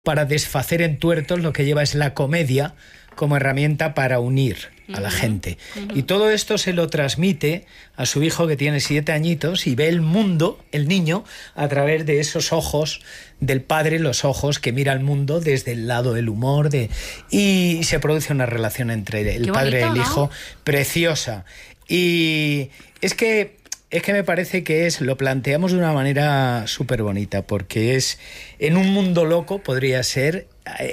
para desfacer en tuertos, lo que lleva es la comedia como herramienta para unir a la gente. Y todo esto se lo transmite a su hijo, que tiene 7 añitos, y ve el mundo, el niño, a través de esos ojos del padre, los ojos que mira el mundo desde el lado del humor, y se produce una relación entre el padre y el hijo, preciosa. Y es que me parece que lo planteamos de una manera súper bonita, porque es, en un mundo loco, podría ser,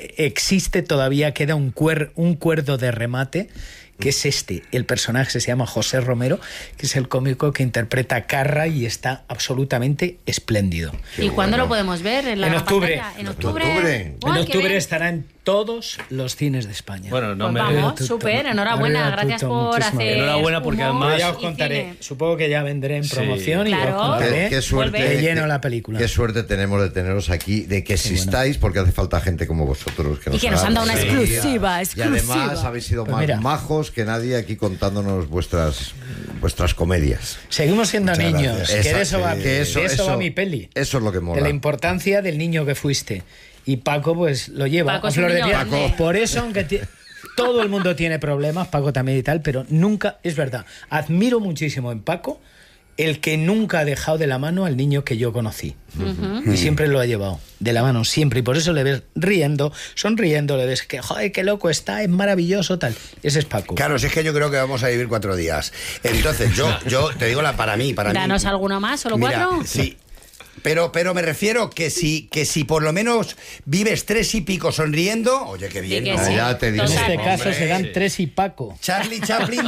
existe todavía, queda un cuerdo de remate, que es el personaje se llama José Romero, que es el cómico que interpreta a Carra y está absolutamente espléndido. ¿Y cuándo lo podemos ver? En octubre. ¿En octubre? En octubre estará en todos los cines de España. Bueno, vamos, súper, enhorabuena, gracias por hacer. Enhorabuena, porque además ya os contaré. Supongo que ya vendré en promoción, claro. Y os contaré. Qué suerte, de lleno la película. Qué suerte tenemos de teneros aquí, de que existáis, porque hace falta gente como vosotros que nos han dado una exclusiva. Y además habéis sido más majos que nadie aquí contándonos vuestras comedias. Seguimos siendo Muchas niños. Gracias. Que de eso va mi peli. Eso es lo que mola. De la importancia del niño que fuiste. Y Paco pues lo lleva Paco a flor de piel. Paco. Por eso, aunque todo el mundo tiene problemas, Paco también y tal, pero nunca, es verdad, admiro muchísimo en Paco el que nunca ha dejado de la mano al niño que yo conocí. Y siempre lo ha llevado de la mano, siempre. Y por eso le ves riendo, sonriendo, le ves que, joder, qué loco está, es maravilloso, tal. Ese es Paco. Claro, si es que yo creo que vamos a vivir 4 días. Entonces, yo te digo para mí. Danos alguno más, ¿solo 4? Sí. Pero me refiero que si por lo menos vives 3 y pico sonriendo, oye, qué bien, ¿no? Sí. Ya te digo. En este caso serán 3 y Paco. Charlie Chaplin,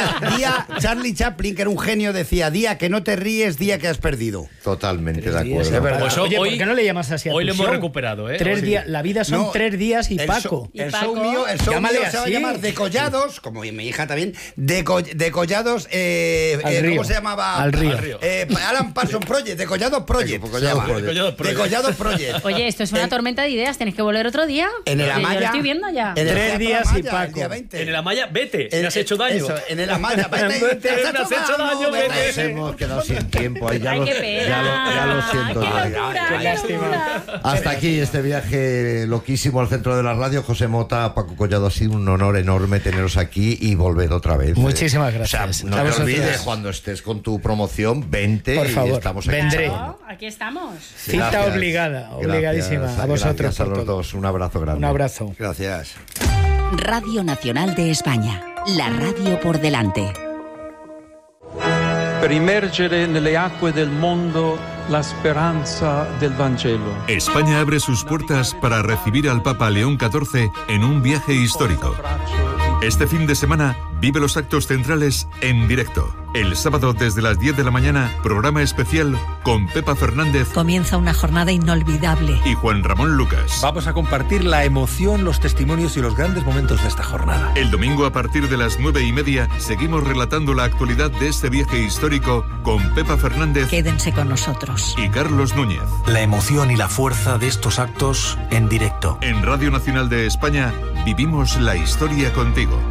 que era un genio, decía, día que no te ríes, día que has perdido. Totalmente de acuerdo. Es verdad. Pues Oye, ¿por qué no le llamas así a tu hoy lo hemos show? recuperado, 3 días, la vida son 3 días y Paco. El show mío Llámale se va a así. llamar Decollados, como mi hija también, Decollados, ¿cómo se llamaba? Al río. Alan Parsons Project, Decollados Project. Decollados Project. Oye, esto es una tormenta de ideas, tenéis que volver otro día. En el Yo Amaya. lo estoy viendo ya. En el 3 Teatro días Amaya, y Paco. el día 20. En el Amaya, vete, me has hecho daño. Eso, en el Amaya, vete, te has hecho daño, Nos vete. hemos quedado sin tiempo. Ahí ya Ay, lo, qué pena. ya lo siento. Qué locura, Qué lástima. Hasta aquí este viaje loquísimo al centro de la radio. José Mota, Paco Collado, ha sido un honor enorme teneros aquí y volver otra vez. Muchísimas O sea, gracias. no A te vosotros. olvides, cuando estés con tu promoción, vente. Por favor, y estamos aquí. vendré. Claro, aquí estamos. Cita Gracias. obligada, obligadísima. Gracias, A vosotros. Gracias a por los todo. dos. Un abrazo grande. Un abrazo. Gracias. Radio Nacional de España, la radio por delante. Per immergere nelle acque del mondo la speranza del Vangelo. España abre sus puertas para recibir al Papa León XIV en un viaje histórico. Este fin de semana vive los actos centrales en directo. El sábado desde las 10 de la mañana, programa especial con Pepa Fernández Comienza una jornada inolvidable. y Juan Ramón Lucas. Vamos a compartir la emoción, los testimonios y los grandes momentos de esta jornada. El domingo a partir de las 9:30 seguimos relatando la actualidad de este viaje histórico con Pepa Fernández Quédense con nosotros. y Carlos Núñez. La emoción y la fuerza de estos actos en directo. En Radio Nacional de España vivimos la historia contigo.